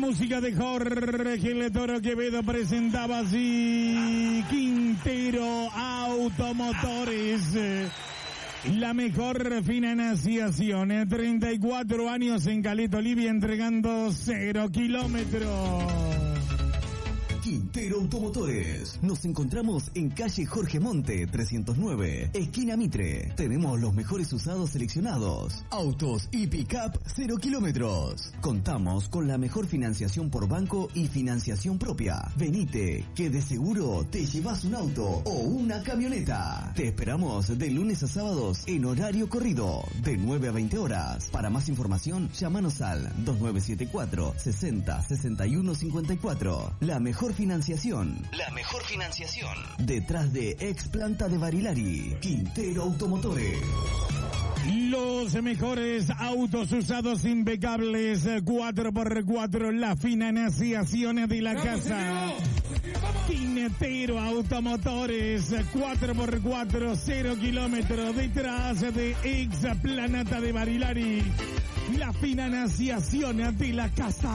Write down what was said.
música de Jorge El Toro Quevedo presentaba así Quintero Automotores. La mejor financiación, 34 años en Caleta Olivia entregando 0 kilómetros. Quintero Automotores. Nos encontramos en calle Jorge Monte, 309, esquina Mitre. Tenemos los mejores usados seleccionados. Autos y pick-up 0 kilómetros. Contamos con la mejor financiación por banco y financiación propia. Venite, que de seguro te llevas un auto o una camioneta. Te esperamos de lunes a sábados en horario corrido, de 9 a 20 horas. Para más información, llámanos al 2974 60 61 54. La mejor financiación. Detrás de Ex Planta de Barilari. Quintero Automotores. Los mejores autos usados impecables, 4x4, la financiación de la casa. Quintero Automotores, 4x4, 0 kilómetros, detrás de Ex Planta de Barilari. La financiación de la casa.